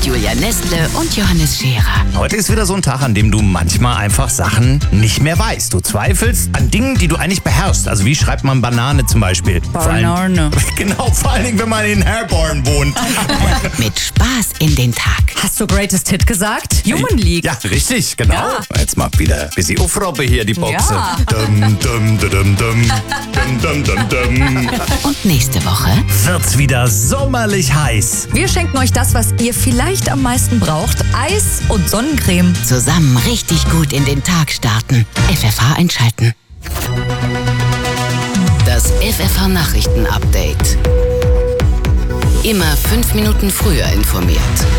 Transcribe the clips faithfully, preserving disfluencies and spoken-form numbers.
mit Julia Nestle und Johannes Scherer. Heute ist wieder so ein Tag, an dem du manchmal einfach Sachen nicht mehr weißt. Du zweifelst an Dingen, die du eigentlich beherrschst. Also wie schreibt man Banane zum Beispiel? Banane. Genau, vor allen Dingen, wenn man in Herborn wohnt. Mit Spaß in den Tag. Hast du Greatest Hit gesagt? Human League. Ja, richtig, genau. Ja. Jetzt mal wieder ein bisschen aufrobbe hier, die Boxe. Ja. Dum, dum, dum, dum, dum, dum, dum, dum. Und nächste Woche Wird's wieder sommerlich heiß. Wir schenken euch das, was ihr vielleicht am meisten braucht. Eis und Sonnencreme. zusammen richtig gut in den Tag starten. F F H einschalten. Das F F H Nachrichten-Update. Immer fünf Minuten früher informiert.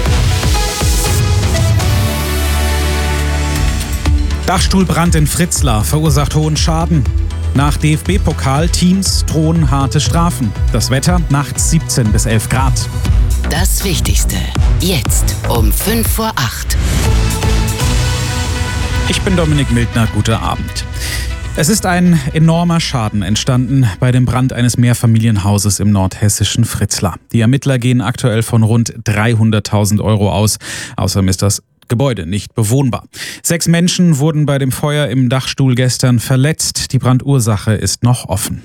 Dachstuhlbrand in Fritzlar verursacht hohen Schaden. Nach D F B-Pokal Teams drohen harte Strafen. Das Wetter nachts siebzehn bis elf Grad. Das Wichtigste. Jetzt um fünf vor acht. Ich bin Dominik Mildner, guten Abend. Es ist ein enormer Schaden entstanden bei dem Brand eines Mehrfamilienhauses im nordhessischen Fritzlar. Die Ermittler gehen aktuell von rund dreihunderttausend Euro aus. Außerdem ist das Gebäude nicht bewohnbar. Sechs Menschen wurden bei dem Feuer im Dachstuhl gestern verletzt. Die Brandursache ist noch offen.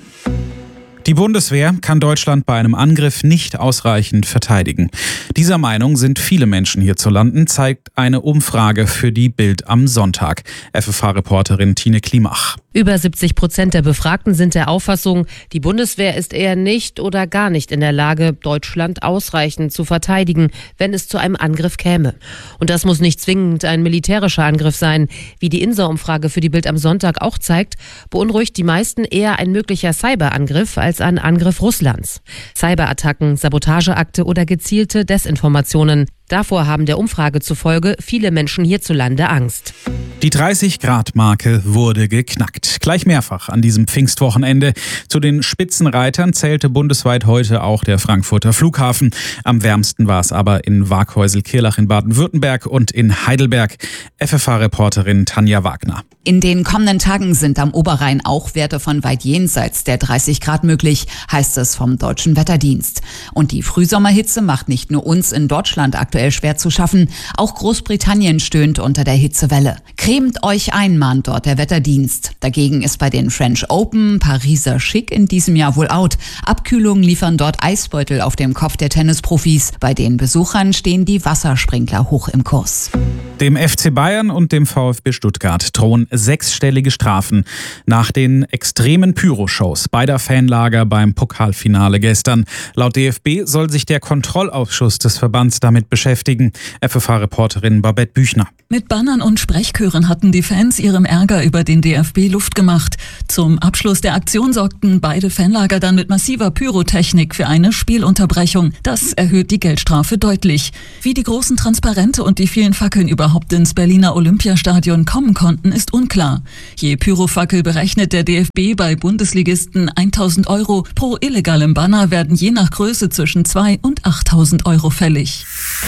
Die Bundeswehr kann Deutschland bei einem Angriff nicht ausreichend verteidigen. Dieser Meinung sind viele Menschen hierzulande, zeigt eine Umfrage für die Bild am Sonntag. F F H-Reporterin Tine Klimach. Über siebzig Prozent der Befragten sind der Auffassung, die Bundeswehr ist eher nicht oder gar nicht in der Lage, Deutschland ausreichend zu verteidigen, wenn es zu einem Angriff käme. Und das muss nicht zwingend ein militärischer Angriff sein. Wie die Insa-Umfrage für die Bild am Sonntag auch zeigt, beunruhigt die meisten eher ein möglicher Cyberangriff als ein Angriff Russlands. Cyberattacken, Sabotageakte oder gezielte Desinformationen. Davor haben der Umfrage zufolge viele Menschen hierzulande Angst. Die dreißig-Grad-Marke wurde geknackt. Gleich mehrfach an diesem Pfingstwochenende. Zu den Spitzenreitern zählte bundesweit heute auch der Frankfurter Flughafen. Am wärmsten war es aber in Waghäusel-Kirlach in Baden-Württemberg und in Heidelberg. F F H-Reporterin Tanja Wagner. In den kommenden Tagen sind am Oberrhein auch Werte von weit jenseits der dreißig Grad möglich, heißt es vom Deutschen Wetterdienst. Und die Frühsommerhitze macht nicht nur uns in Deutschland aktuell schwer zu schaffen, auch Großbritannien stöhnt unter der Hitzewelle. Cremt euch ein, mahnt dort der Wetterdienst. Dagegen ist bei den French Open Pariser Schick in diesem Jahr wohl out. Abkühlungen liefern dort Eisbeutel auf dem Kopf der Tennisprofis. Bei den Besuchern stehen die Wassersprinkler hoch im Kurs. Dem F C Bayern und dem VfB Stuttgart drohen sechsstellige Strafen nach den extremen Pyro-Shows beider Fanlager beim Pokalfinale gestern. Laut D F B soll sich der Kontrollausschuss des Verbands damit beschäftigen. F F H-Reporterin Babette Büchner. Mit Bannern und Sprechchören hatten die Fans ihrem Ärger über den D F B Luft gemacht. Zum Abschluss der Aktion sorgten beide Fanlager dann mit massiver Pyrotechnik für eine Spielunterbrechung. Das erhöht die Geldstrafe deutlich. Wie die großen Transparente und die vielen Fackeln überhaupt ins Berliner Olympiastadion kommen konnten, ist unklar. Je Pyrofackel berechnet der D F B bei Bundesligisten tausend Euro. Pro illegalem Banner werden je nach Größe zwischen zweitausend und achttausend Euro fällig.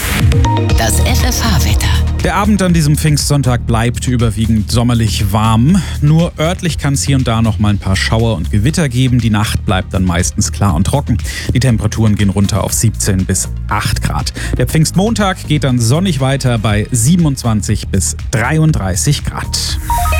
Das F F H-Wetter. Der Abend an diesem Pfingstsonntag bleibt überwiegend sommerlich warm. Nur örtlich kann es hier und da noch mal ein paar Schauer und Gewitter geben. Die Nacht bleibt dann meistens klar und trocken. Die Temperaturen gehen runter auf siebzehn bis acht Grad. Der Pfingstmontag geht dann sonnig weiter bei siebenundzwanzig bis dreiunddreißig Grad.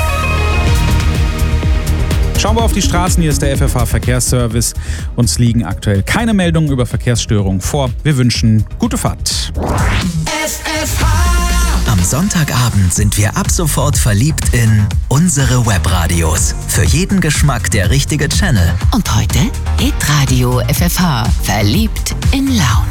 Schauen wir auf die Straßen, hier ist der F F H-Verkehrsservice. Uns liegen aktuell keine Meldungen über Verkehrsstörungen vor. Wir wünschen gute Fahrt. F F H. Am Sonntagabend sind wir ab sofort verliebt in unsere Webradios. Für jeden Geschmack der richtige Channel. Und heute Hitradio F F H. Verliebt in Laune.